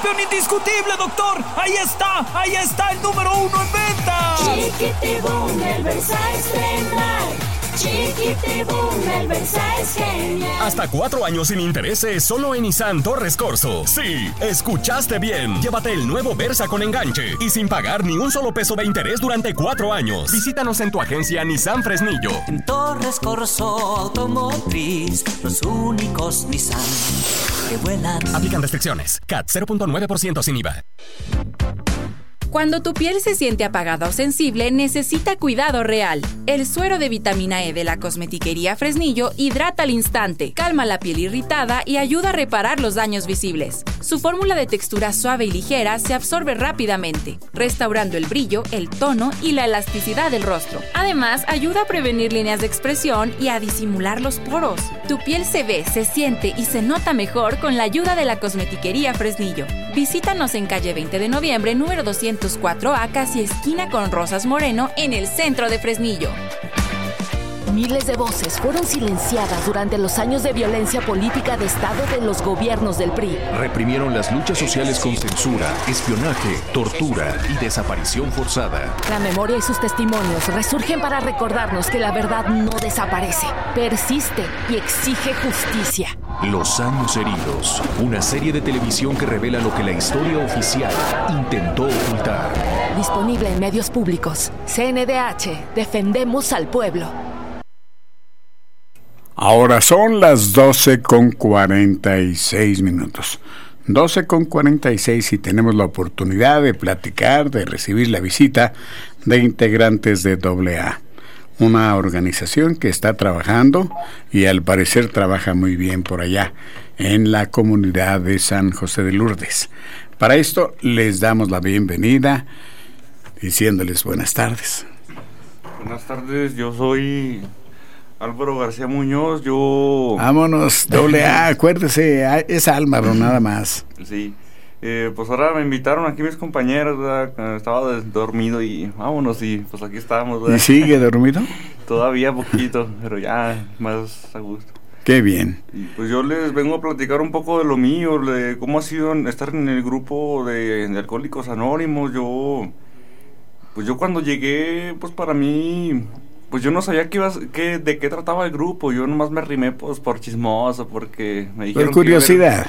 campeón indiscutible, doctor. Ahí está el número 1 en venta. Chiquitibum, el Versa estrenar. Chiquitibum, el Versa es genial. Hasta 4 años sin intereses solo en Nissan Torres Corzo. Sí, escuchaste bien. Llévate el nuevo Versa con enganche y sin pagar ni un solo peso de interés durante 4 años. Visítanos en tu agencia Nissan Fresnillo. En Torres Corzo Automotriz, los únicos Nissan que vuelan. Aplican restricciones. CAT 0.9% sin IVA. Cuando tu piel se siente apagada o sensible, necesita cuidado real. El suero de vitamina E de la Cosmetiquería Fresnillo hidrata al instante, calma la piel irritada y ayuda a reparar los daños visibles. Su fórmula de textura suave y ligera se absorbe rápidamente, restaurando el brillo, el tono y la elasticidad del rostro. Además, ayuda a prevenir líneas de expresión y a disimular los poros. Tu piel se ve, se siente y se nota mejor con la ayuda de la Cosmetiquería Fresnillo. Visítanos en calle 20 de noviembre, número 204A, casi esquina con Rosas Moreno, en el centro de Fresnillo. Miles de voces fueron silenciadas durante los años de violencia política de Estado de los gobiernos del PRI. Reprimieron las luchas sociales con censura, espionaje, tortura y desaparición forzada. La memoria y sus testimonios resurgen para recordarnos que la verdad no desaparece, persiste y exige justicia. Los años heridos, una serie de televisión que revela lo que la historia oficial intentó ocultar. Disponible en medios públicos. CNDH, defendemos al pueblo. Ahora son las 12:46. 12:46 y tenemos la oportunidad de platicar, de recibir la visita de integrantes de AA, una organización que está trabajando y al parecer trabaja muy bien por allá, en la comunidad de San José de Lourdes. Para esto les damos la bienvenida, diciéndoles buenas tardes. Buenas tardes, yo soy Álvaro García Muñoz, yo... Vámonos, AA, acuérdese, es Álvaro nada más. Sí, pues ahora me invitaron aquí mis compañeros, ¿verdad? Estaba dormido y vámonos, y pues aquí estamos, ¿verdad? ¿Y sigue dormido? Todavía poquito, pero ya más a gusto. Qué bien. Y pues yo les vengo a platicar un poco de lo mío, de cómo ha sido estar en el grupo de Alcohólicos Anónimos. Yo cuando llegué, pues para mí... Pues yo no sabía de qué trataba el grupo, yo nomás me arrimé pues por chismoso, porque me dijeron... Por curiosidad.